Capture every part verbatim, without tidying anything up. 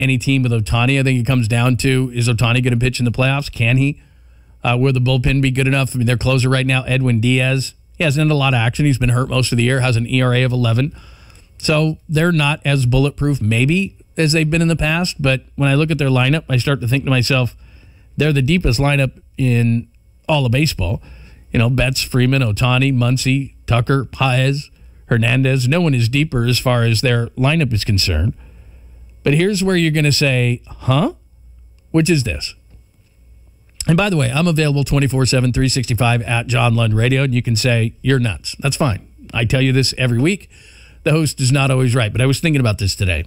any team with Ohtani. I think it comes down to, is Ohtani going to pitch in the playoffs? Can he? Uh, will the bullpen be good enough? I mean, their closer right now, Edwin Diaz, he hasn't had a lot of action. He's been hurt most of the year, has an E R A of eleven. So they're not as bulletproof, maybe, as they've been in the past. But when I look at their lineup, I start to think to myself, they're the deepest lineup in all of baseball. You know, Betts, Freeman, Ohtani, Muncy, Tucker, Paez, Hernandez. No one is deeper as far as their lineup is concerned. But here's where you're going to say, huh? Which is this. And by the way, I'm available twenty-four seven, three sixty-five at John Lund Radio, and you can say, you're nuts. That's fine. I tell you this every week. The host is not always right, but I was thinking about this today.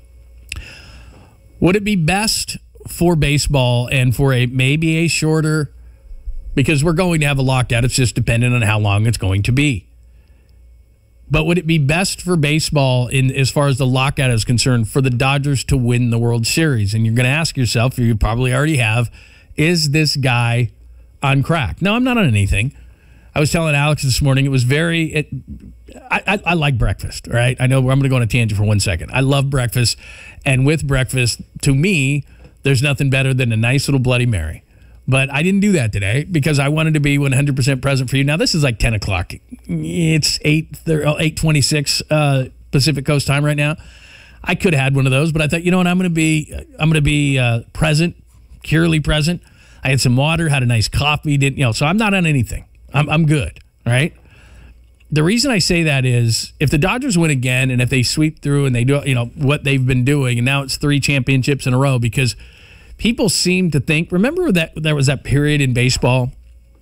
Would it be best for baseball and for a maybe a shorter, because we're going to have a lockout, it's just dependent on how long it's going to be. But would it be best for baseball, in as far as the lockout is concerned, for the Dodgers to win the World Series? And you're going to ask yourself, you probably already have, is this guy on crack? No, I'm not on anything. I was telling Alex this morning, it was very, it, I, I, I like breakfast, right? I know I'm going to go on a tangent for one second. I love breakfast. And with breakfast, to me, there's nothing better than a nice little Bloody Mary. But I didn't do that today because I wanted to be one hundred percent present for you. Now, this is like ten o'clock. It's eight twenty-six uh, Pacific Coast time right now. I could have had one of those, but I thought, you know what, I'm going to be I'm going to be uh, present, purely present. I had some water, had a nice coffee, didn't you know? So I'm not on anything. I'm I'm good, right? The reason I say that is if the Dodgers win again and if they sweep through and they do, you know, what they've been doing, and now it's three championships in a row, because people seem to think, remember that there was that period in baseball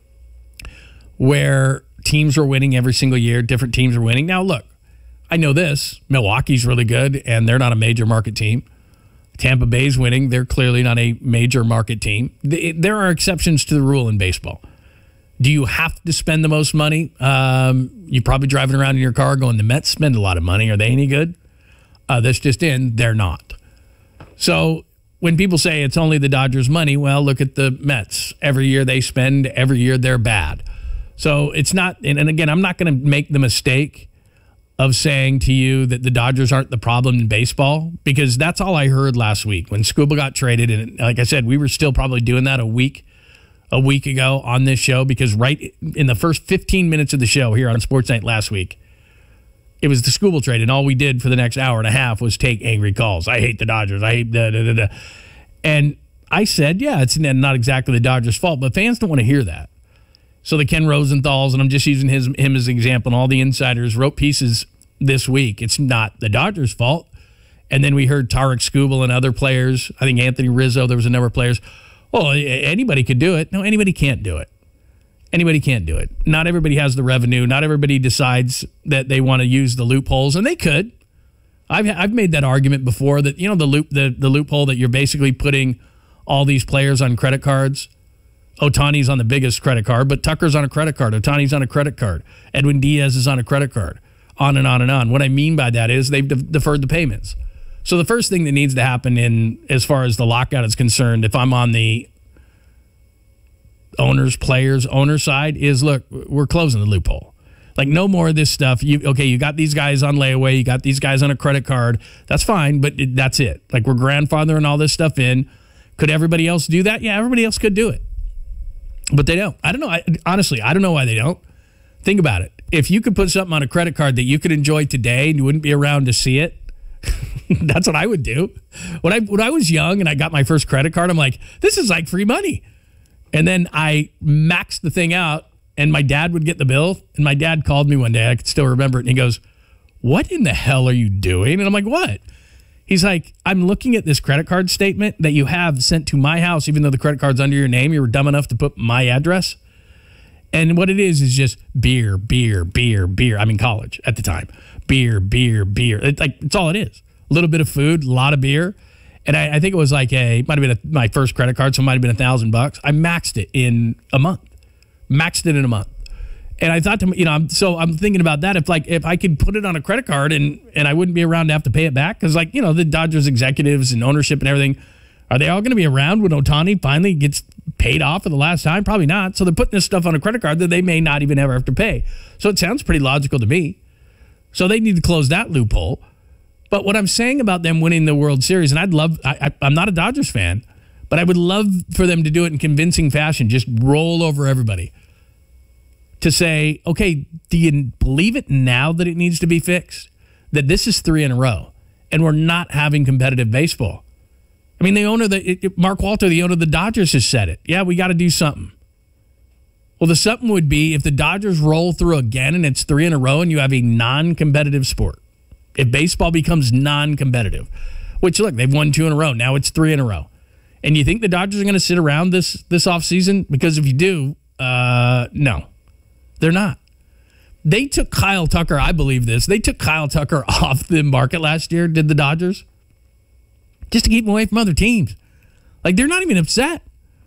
where teams were winning every single year, different teams were winning. Now, look, I know this. Milwaukee's really good, and they're not a major market team. Tampa Bay's winning. They're clearly not a major market team. There are exceptions to the rule in baseball. Do you have to spend the most money? Um, you're probably driving around in your car going, the Mets spend a lot of money. Are they any good? Uh, that's just in. They're not. So when people say it's only the Dodgers' money, well, look at the Mets. Every year they spend, every year they're bad. So it's not, and, and again, I'm not going to make the mistake of saying to you that the Dodgers aren't the problem in baseball, because that's all I heard last week when Scuba got traded. And like I said, we were still probably doing that a week a week ago on this show, because right in the first fifteen minutes of the show here on Sports Night last week, it was the Skubal trade, and all we did for the next hour and a half was take angry calls. I hate the Dodgers. I hate da da da da. And I said, yeah, it's not exactly the Dodgers' fault, but fans don't want to hear that. So the Ken Rosenthal's, and I'm just using his him as an example, and all the insiders wrote pieces this week. It's not the Dodgers' fault. And then we heard Tarek Skubal and other players. I think Anthony Rizzo, there was a number of players. Well, anybody could do it. No, anybody can't do it. Anybody can't do it. Not everybody has the revenue. Not everybody decides that they want to use the loopholes, and they could. I've I've made that argument before that, you know, the loop the, the loophole that you're basically putting all these players on credit cards. Ohtani's on the biggest credit card, but Tucker's on a credit card. Ohtani's on a credit card. Edwin Diaz is on a credit card. On and on and on. What I mean by that is they've de- deferred the payments. So the first thing that needs to happen in as far as the lockout is concerned, if I'm on the owners, players, owner side, is look, we're closing the loophole. Like, no more of this stuff. You okay, you got these guys on layaway, you got these guys on a credit card. That's fine, but it, that's it. Like, we're grandfathering all this stuff in. Could everybody else do that? Yeah, everybody else could do it. But they don't. I don't know. I, honestly, I don't know why they don't. Think about it. If you could put something on a credit card that you could enjoy today and you wouldn't be around to see it, that's what I would do. When I when I was young and I got my first credit card, I'm like, this is like free money. And then I maxed the thing out, and my dad would get the bill. And my dad called me one day. I could still remember it. And he goes, what in the hell are you doing? And I'm like, what? He's like, I'm looking at this credit card statement that you have sent to my house, even though the credit card's under your name. You were dumb enough to put my address. And what it is is just beer, beer, beer, beer. I'm in college at the time. Beer, beer, beer. It, like, it's all it is. A little bit of food, a lot of beer. And I, I think it was like a, might have been a, my first credit card, so it might have been a thousand bucks. I maxed it in a month. Maxed it in a month. And I thought to, you know, I'm, so I'm thinking about that. If like, if I could put it on a credit card and, and I wouldn't be around to have to pay it back. Cause like, you know, the Dodgers executives and ownership and everything, are they all going to be around when Ohtani finally gets paid off for the last time? Probably not. So they're putting this stuff on a credit card that they may not even ever have to pay. So it sounds pretty logical to me. So they need to close that loophole. But what I'm saying about them winning the World Series, and I'd love, I, I, I'm not a Dodgers fan, but I would love for them to do it in convincing fashion, just roll over everybody. To say, okay, do you believe it now that it needs to be fixed? That this is three in a row, and we're not having competitive baseball. I mean, the owner, the it, Mark Walter, the owner of the Dodgers, has said it. Yeah, we got to do something. Well, the something would be if the Dodgers roll through again and it's three in a row and you have a non-competitive sport. If baseball becomes non-competitive, which, look, they've won two in a row. Now it's three in a row. And you think the Dodgers are going to sit around this, this offseason? Because if you do, uh, no, they're not. They took Kyle Tucker, I believe this, they took Kyle Tucker off the market last year, did the Dodgers? Just to keep him away from other teams. Like, they're not even upset.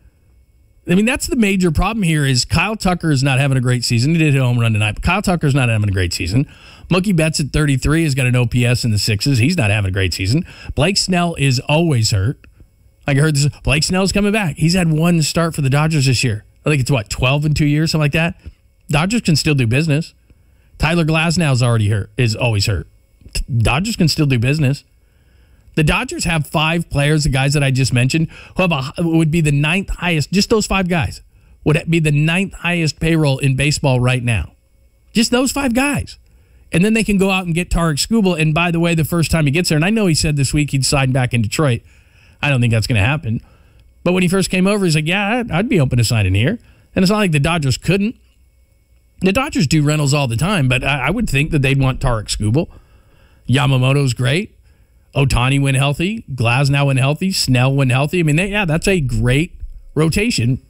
I mean, that's the major problem here is Kyle Tucker is not having a great season. He did hit a home run tonight, but Kyle Tucker's not having a great season. Mookie Betts at thirty-three has got an O P S in the sixes. He's not having a great season. Blake Snell is always hurt. Like I heard this, Blake Snell's coming back. He's had one start for the Dodgers this year. I think it's, what, twelve in two years, something like that? Dodgers can still do business. Tyler Glasnow's already hurt, is always hurt. Dodgers can still do business. The Dodgers have five players, the guys that I just mentioned, who have a, would be the ninth highest, just those five guys, would be the ninth highest payroll in baseball right now. Just those five guys. And then they can go out and get Tarik Skubal. And by the way, the first time he gets there, and I know he said this week he'd sign back in Detroit. I don't think that's going to happen. But when he first came over, he's like, yeah, I'd, I'd be open to signing here. And it's not like the Dodgers couldn't. The Dodgers do rentals all the time, but I, I would think that they'd want Tarik Skubal. Yamamoto's great. Ohtani went healthy. Glasnow went healthy. Snell went healthy. I mean, they, yeah, that's a great rotation.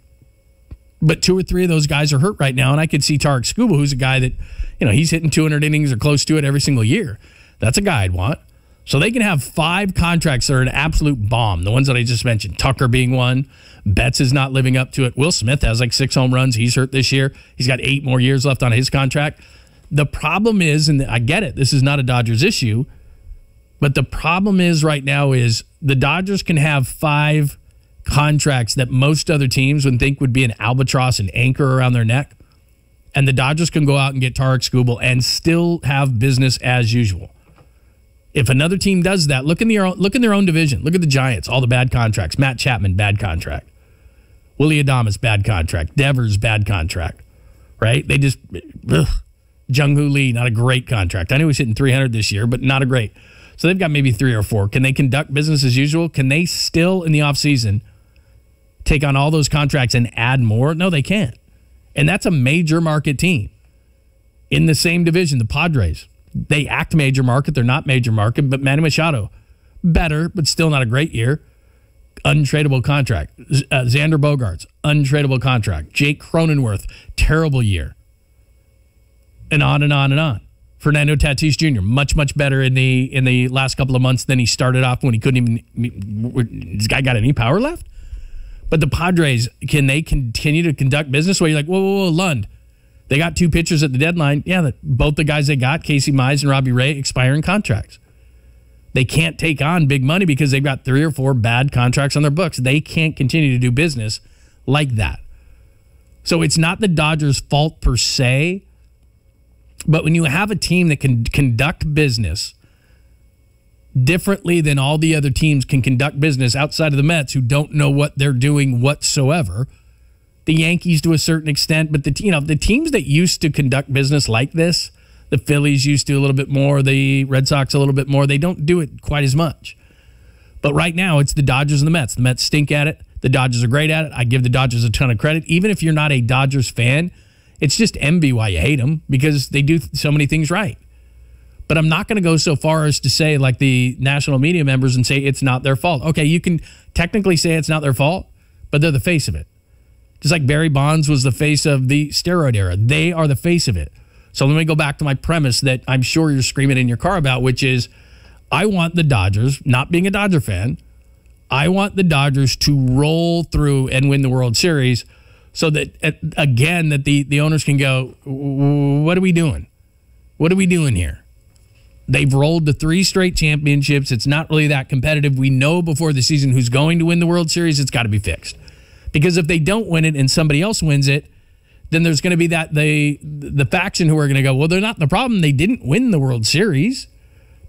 But two or three of those guys are hurt right now, and I could see Tarik Skubal, who's a guy that, you know, he's hitting two hundred innings or close to it every single year. That's a guy I'd want. So they can have five contracts that are an absolute bomb. The ones that I just mentioned, Tucker being one. Betts is not living up to it. Will Smith has like six home runs. He's hurt this year. He's got eight more years left on his contract. The problem is, and I get it, this is not a Dodgers issue, but the problem is right now is the Dodgers can have five contracts that most other teams would think would be an albatross and anchor around their neck. And the Dodgers can go out and get Tarik Skubal and still have business as usual. If another team does that, look in their own, look in their own division. Look at the Giants, all the bad contracts. Matt Chapman, bad contract. Willy Adames, bad contract. Devers, bad contract. Right? They just, ugh. Jung-Hoo Lee, not a great contract. I know he's hitting three hundred this year, but not a great. So they've got maybe three or four. Can they conduct business as usual? Can they still, in the offseason, take on all those contracts and add more? No, they can't. And that's a major market team. In the same division, the Padres. They act major market. They're not major market, but Manny Machado, better, but still not a great year. Untradeable contract. Uh, Xander Bogaerts, untradeable contract. Jake Cronenworth, terrible year. And on and on and on. Fernando Tatis Junior, much, much better in the in the last couple of months than he started off when he couldn't even... This guy got any power left? But the Padres, can they continue to conduct business where you're like, whoa, whoa, whoa, Lund. They got two pitchers at the deadline. Yeah, the, both the guys they got, Casey Mize and Robbie Ray, expiring contracts. They can't take on big money because they've got three or four bad contracts on their books. They can't continue to do business like that. So it's not the Dodgers' fault per se, but when you have a team that can conduct business differently than all the other teams can conduct business outside of the Mets who don't know what they're doing whatsoever, the Yankees to a certain extent, but the you know the teams that used to conduct business like this, the Phillies used to a little bit more, the Red Sox a little bit more, they don't do it quite as much. But right now, it's the Dodgers and the Mets. The Mets stink at it. The Dodgers are great at it. I give the Dodgers a ton of credit. Even if you're not a Dodgers fan, it's just envy why you hate them, because they do so many things right. But I'm not going to go so far as to say, like the national media members, and say it's not their fault. Okay, you can technically say it's not their fault, but they're the face of it. Just like Barry Bonds was the face of the steroid era. They are the face of it. So let me go back to my premise that I'm sure you're screaming in your car about, which is I want the Dodgers, not being a Dodger fan, I want the Dodgers to roll through and win the World Series so that, again, that the, the owners can go, what are we doing? What are we doing here? They've rolled to three straight championships. It's not really that competitive. We know before the season who's going to win the World Series. It's got to be fixed. Because if they don't win it and somebody else wins it, then there's going to be that the the faction who are going to go, well, they're not the problem. They didn't win the World Series.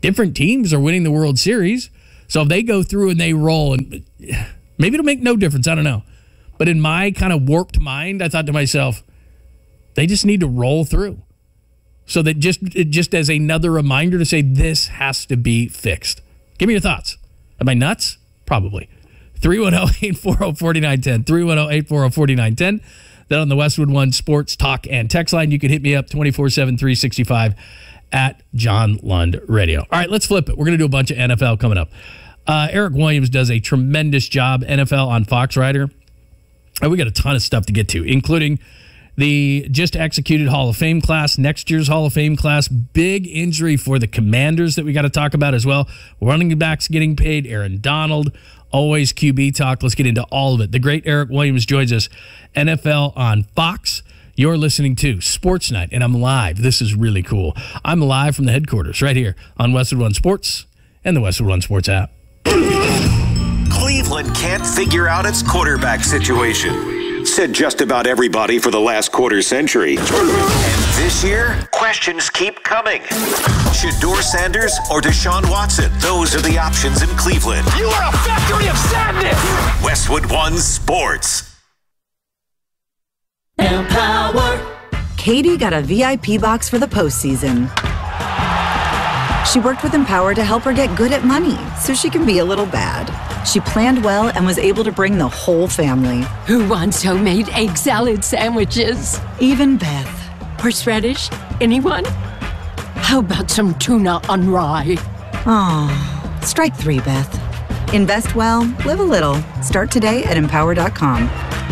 different teams are winning the World Series. So if they go through and they roll, and maybe it'll make no difference. I don't know. But in my kind of warped mind, I thought to myself, they just need to roll through. So that just just as another reminder to say this has to be fixed. Give me your thoughts. Am I nuts? Probably. three one zero, eight four zero, four nine one zero. three one zero, eight four zero, four nine one zero. Then on the Westwood One Sports Talk and Text line, you can hit me up twenty-four seven, three sixty-five at John Lund Radio. All right, let's flip it. We're going to do a bunch of N F L coming up. Uh, Eric Williams does a tremendous job, N F L on Fox Writer. And we got a ton of stuff to get to, including the just executed Hall of Fame class, next year's Hall of Fame class, big injury for the Commanders that we got to talk about as well. Running backs getting paid, Aaron Donald, always Q B talk. Let's get into all of it. The great Eric Williams joins us, N F L on Fox. You're listening to Sports Night, and I'm live. This is really cool. I'm live from the headquarters right here on Westwood One Sports and the Westwood One Sports app. Cleveland can't figure out its quarterback situation. Said just about everybody for the last quarter century. And this year, questions keep coming. Shedeur Sanders or Deshaun Watson? Those are the options in Cleveland. You are a factory of sadness! Westwood One Sports. Empower. Katie got a V I P box for the postseason. She worked with Empower to help her get good at money so she can be a little bad. She planned well and was able to bring the whole family. Who wants homemade egg salad sandwiches? Even Beth. Horseradish? Anyone? How about some tuna on rye? Aw, strike three, Beth. Invest well, live a little. Start today at empower dot com.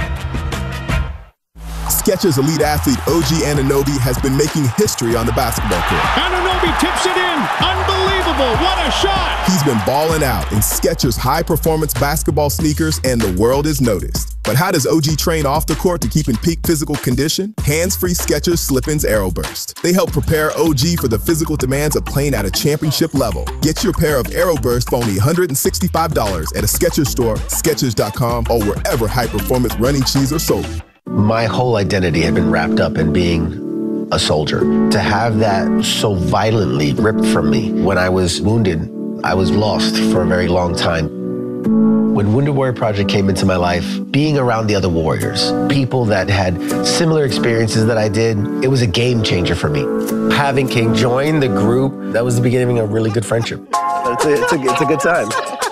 Skechers elite athlete O G Anunoby has been making history on the basketball court. Anunoby tips it in. Unbelievable. What a shot. He's been balling out in Skechers high-performance basketball sneakers, and the world is noticed. But how does O G train off the court to keep in peak physical condition? Hands-free Skechers Slip-ins Aeroburst. They help prepare O G for the physical demands of playing at a championship level. Get your pair of Aeroburst for only one hundred sixty-five dollars at a Skechers store, Skechers dot com, or wherever high-performance running shoes are sold. My whole identity had been wrapped up in being a soldier. To have that so violently ripped from me when I was wounded, I was lost for a very long time. When Wounded Warrior Project came into my life, being around the other warriors, people that had similar experiences that I did, it was a game changer for me. Having King join the group, that was the beginning of a really good friendship. It's a, it's a, it's a good time.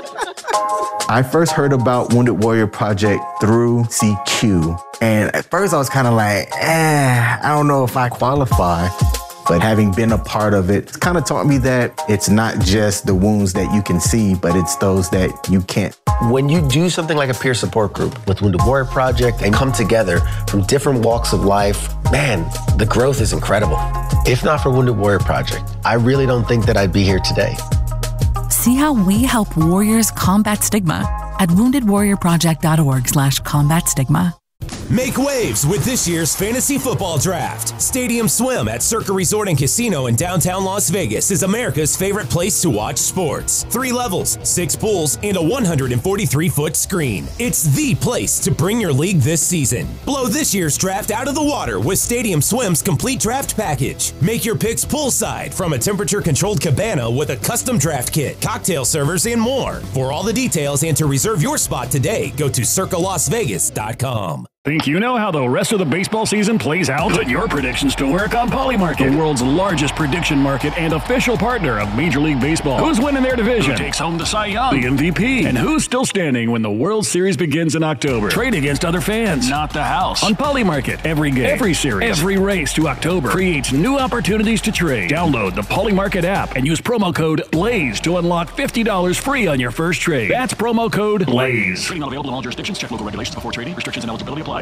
I first heard about Wounded Warrior Project through C Q. And at first I was kind of like, eh, I don't know if I qualify. But having been a part of it, it's kind of taught me that it's not just the wounds that you can see, but it's those that you can't. When you do something like a peer support group with Wounded Warrior Project and come together from different walks of life, man, the growth is incredible. If not for Wounded Warrior Project, I really don't think that I'd be here today. See how we help warriors combat stigma at wounded warrior project dot org slash combat stigma. Make waves with this year's fantasy football draft. Stadium Swim at Circa Resort and Casino in downtown Las Vegas is America's favorite place to watch sports. Three levels, six pools, and a one hundred forty-three foot screen. It's the place to bring your league this season. Blow this year's draft out of the water with Stadium Swim's complete draft package. Make your picks poolside from a temperature-controlled cabana with a custom draft kit, cocktail servers, and more. For all the details and to reserve your spot today, go to circa las vegas dot com. Think you know how the rest of the baseball season plays out? Put your predictions to work on Polymarket, the world's largest prediction market and official partner of Major League Baseball. Who's winning their division? Who takes home the Cy Young, the M V P? And who's still standing when the World Series begins in October? Trade against other fans, not the house. On Polymarket, every game, every series, every race to October creates new opportunities to trade. Download the Polymarket app and use promo code BLAZE to unlock fifty dollars free on your first trade. That's promo code BLAZE. Trading not available in all jurisdictions. Check local regulations before trading. Restrictions and eligibility apply.